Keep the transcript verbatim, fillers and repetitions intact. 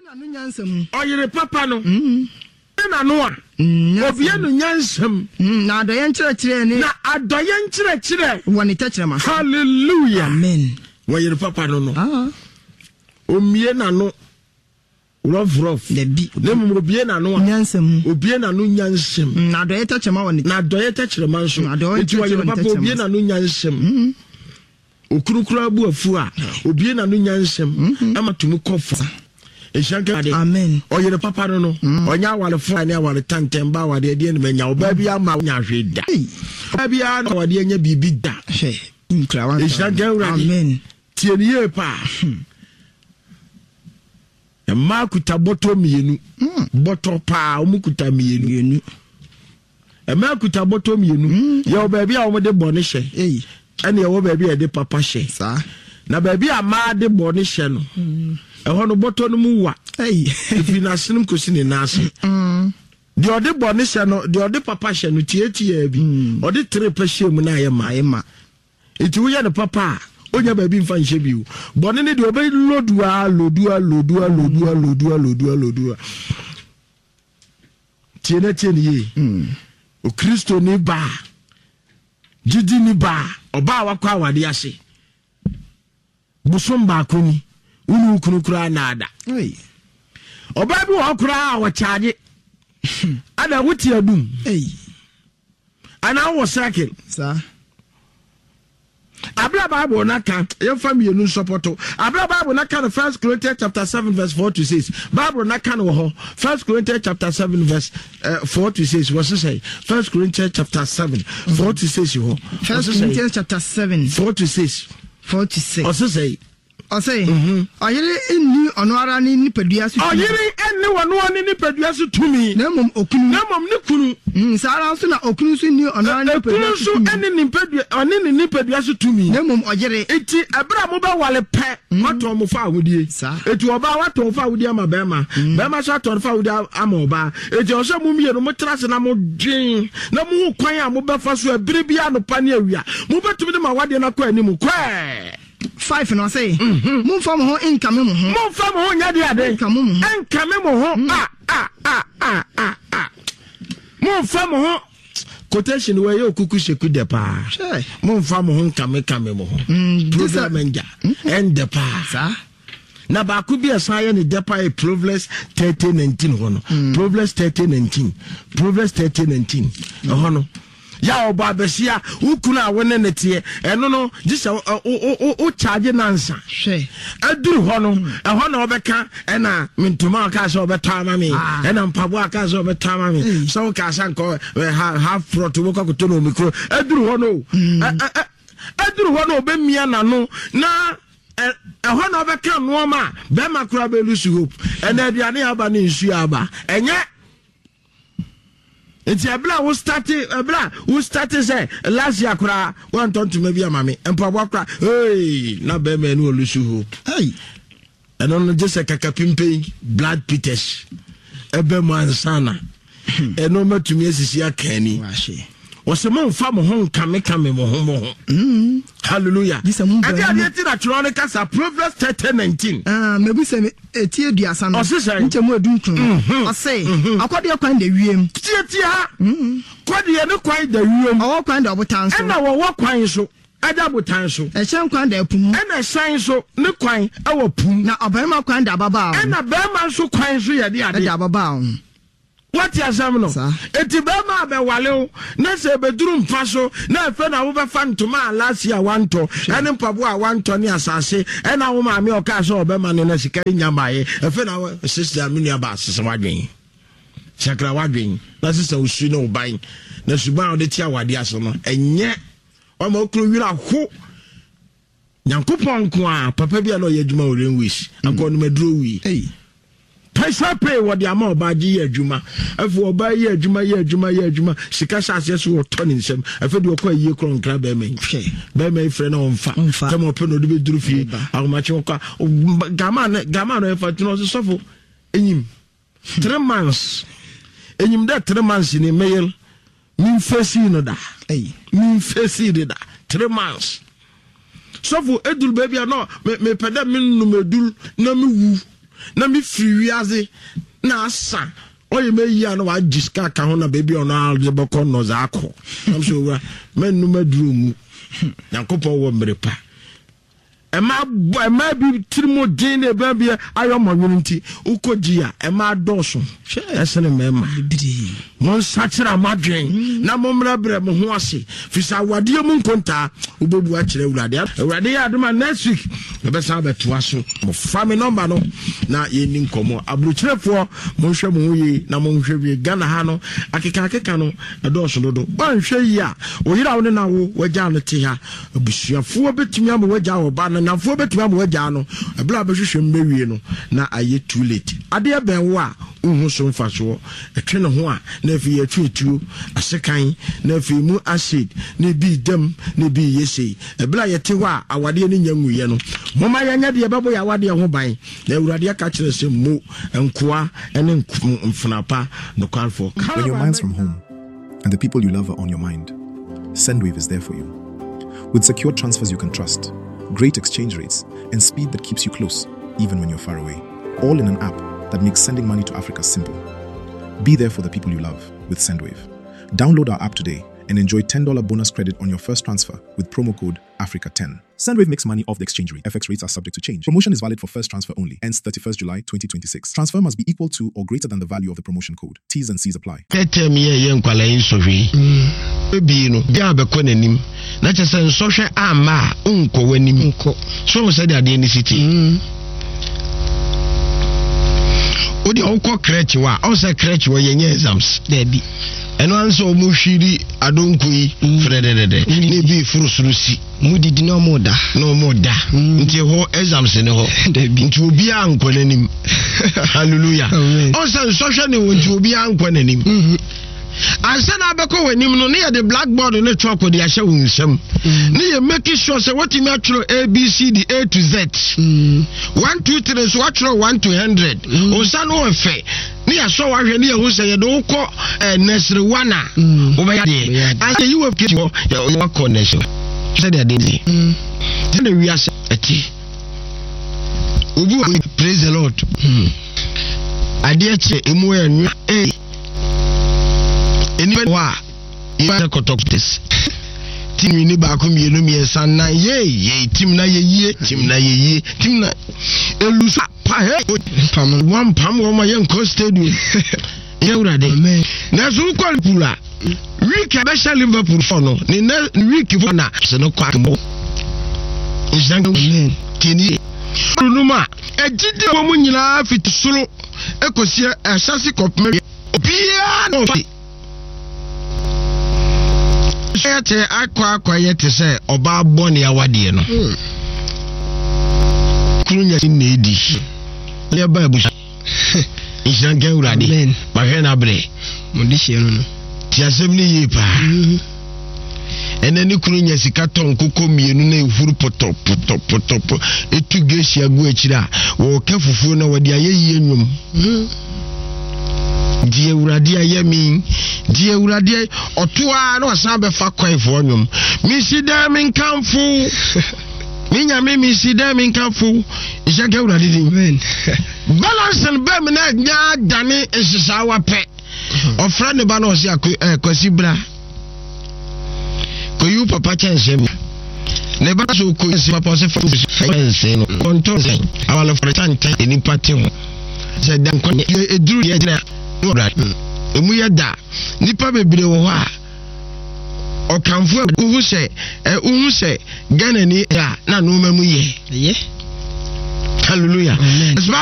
oyere papa no na no a obie no nyansam na adoye nkyerɛkyerɛ ni na adoye nkyerɛkyerɛ woni tɛkyerɛma hallelujah amen oyere papa no no ah omie na no rough rough the bi na mu obie na no nyansam obie na no nyansam na adoye tɛkyerɛma woni na adoye tɛkyerɛma nso eti oyere papa obie na no nyansam okurukura bu afu a obie na no nyansam ama tumi kɔfa amen oyere papa no no onya wale fo ani awale tantem ba wade de ni menya oba bia ama nya hweda oba bia na wade nya bibi da hwe nkra wan amen tie ni e pa e ma kuta boto mienu boto pa o mu kuta mienu e ma kuta boto mienu ye oba bia o mo de bone hye eh ene ye oba bia de papa hye sa na ba bia ma de bone hye no ehon no boto no mu wa eh ifi na sinum kosi ne nase mm de ode bone hye no de ode papa hye no tietie bi ode tre pa hye mu na ye ma ye ma iti wo ye ne papa onya ba bi mfa nhye bi bone ne de obe lodua lodua lodua lodua lodua lodua lodua tiene tiene ye mm o Kristo ni ba jiji ni ba oba wakwa awade ase busom ba koni unu kunukura nada oi oba bi wo kura wo charge ada wuti adum ei ana wo cycle sa abla bible na kan ye family nu supporto abla bible na kan First Corinthians chapter seven verse four to six bible na kan wo ho First Corinthians chapter seven verse uh, four to six what say First Corinthians chapter seven four to six ho First Corinthians chapter seven four to six four to six what say I say, oyere eni onoara ni nipadua su. Oyere eni wono ni nipadua su tumi. Na mom okunu. Na mom ni kunu. Mm sara so na okunu su ni onoara ni nipadua su. Okunu su eni nipadua, oni ni nipadua su tumi. Na mom oyere. Eti abra mo ba wale pe, wato mo fa awudie. Eti oba wato fa awudie ama bema. Bema so ato fa awudie ama oba. Eti o se mo mie no mo trase na mo dwen. Na mo kwan a mo be fa so abire bia no pa ne awia. Mo betumi de ma wade na kwa ani mo kwa. Five no say mum fam ho income mo ho mum fam ho nya de ade income mo ho income mo ho ah ah ah ah ah mum fam ho quotation we yo kuku sheku de pa mum fam ho income income mo ho program menja and de pa sa na ba ku bi asan ne de pa Proverbs thirty nineteen ho no Proverbs thirty nineteen Proverbs thirty nineteen ho no ya oba besia ukuna wone netie eno no gisa o o o charge nansa hwe aduru ho no e ho na obeka ena mintuma ka so obeta ma me ena mpabo aka so obeta ma me so ka san ko half front wo ko to no mikro aduru ho no aduru ho no obemia na no na e ho na obeka no ma be makura be lusu hope ena aduane aba ne nsu aba enye enti abla wo start abla wo start say last year kura one ton to maybe amame empabo kura hey na be me no lusu hope hey eno no just kaka pimpe blood peters ebe man sana eno matumi asisi akani wasema mfa mo ho kame kame mo ho mo ho mm hallelujah ade ade ti na tro ne kasa Proverbs thirty nineteen ah mebu se etie duasa no nchemu edunkun o say akode kwan da wiem tie tie ha kode ye ne kwan da wiem o kwan da obotan so na wo kwan so ada botan so e chen kwan da pum e na san so ne kwan e wo pum na obema kwan da baba e na bema so kwan so ye de ade da baba what ya sam no eti be ma be wale na se be duru mfa so na fe na wo be fa ntoma last year wanto ene mpabo a wanto ne asase e na wo ma me o ka so be ma ne na sika nyamaye e fe na sister me nua ba asese wadwen sakra wadwen na sister usu no ban na suban o de tia wade aso no enye o ma okru wira ho nyankopon ko a papa bia no ye adwuma o renwish akonu maduro wi hey Paisa pay what the amount by ye adwuma afo oba ye adwuma ye adwuma ye adwuma sika sase so oto ni nsem afo de okwa ye kron kra be me be me frɛ na onfa kama ope no de be duru fie agomache okwa gama gama no efa tuno so sofo enyim three months enyim da three months ni mail min fesi no da eh min fesi de da three months sofo edul baby no me me peda min no medul na me wu na me free wiaze na asa oye me yi ana wa jiska ka ho na baby ono alzeboko no zako am so wura menu maduru mu yankopon wo mrepa ema ema bi trimo din e ba bia ayo monwunti ukogia ema doso esene mema mon sachira madwen na momra bre mo ho ase fisa wade mu nkonta ubebu a kire urade urade ya adoma next week e be sa beto aso mo family number no na ye ni nkomo abruchirefo mo hwe mo yi na mo hwe wi Ghana ha no akeka akeka no doso dodo ban hwe yi a oyira wo na wo waja no te ha abusuafo betumi am waja wo ba na fo betumi am waja no ebla behwehwe mmewie no na aye too late ade ben wo a uhu so mfaso etwe ne ho a na afi etwetu asekan na afi mu acid na bi dem na bi yesi ebla yete ho a awade ne nyanguye no moma yanya de bebo ya awade ho ban na awurade aka kire se mo enkoa ene mfunapa no kwalfo. When your mind's from home and the people you love are on your mind, Sendwave is there for you. With secure transfers you can trust, great exchange rates, and speed that keeps you close, even when you're far away. All in an app that makes sending money to Africa simple. Be there for the people you love with Sendwave. Download our app today and enjoy ten dollars bonus credit on your first transfer with promo code Africa ten. Sendwave makes money off the exchange rate. F X rates are subject to change. Promotion is valid for first transfer only. Ends thirty-first July twenty twenty-six. Transfer must be equal to or greater than the value of the promotion code. T's and C's apply. Tete mi ye nkwala yin sohwe. Ebi no dia be ko nanim. Na chese nsohwe ama unko wanim nko. So mo say ade ni city. Odi onko crèche wa, o say crèche wa yenye exams. Debi. Eno anso mu hwiri adonku yi frededede ne bi furusurusi mudidi no moda no moda nti ho exams ne ho nti obi anko nanim hallelujah o say social ne wonti obi anko nanim ansa na abeko wanim no ne the blackboard ne chalk de ahye wunsam ne ye make sure say what me atro A B C D A to Z one two three so atro one to one hundred o sa no efe ne ya so wa hwe ne ye hu say ye do ko nursery one a o be ya de as you have get your your connection say they dey say the we are ati obu praise the Lord ade che emu enu eh anyway wa you are this team ni ba ko mienu miensa na ye ye team na ye ye team na ye ye team na elusu pa he pam one pam wo ma ye nko stadium ye urade na so ko pura week be sha Liverpool for no ni na week for na se no kwa mo izango tini runuma ejide wo mu nyina fitisuro ekosie asase kopme obia no yete akwa akwa yete se oba boni awade no kunya ni edi le bible ishange urade ba hwe na bre modihie no no ti asem ni yipa enani kunya sika ton kokko mienu na ehuru poto poto poto etu geshi agu akira wo ka fufuo na wade ayeyi enwum die urade ayemi die urade otoa na osan be fa kwan fo nwum mi sida mi nkamfu mi nya mi mi sida mi nkamfu isake urade di amen balance and be me na nya dane esisa wa pe ofra ne ba na osi akwasi bra ko yu papa chense mi ne ba so ko esi papa se fa se no konto se awala for time eni party ho se dan ko eduru ye na emu yeda nipa bebire wo ho a okanfo uhu se uhu se Ghana ni ya na no mamu ye ye hallelujah.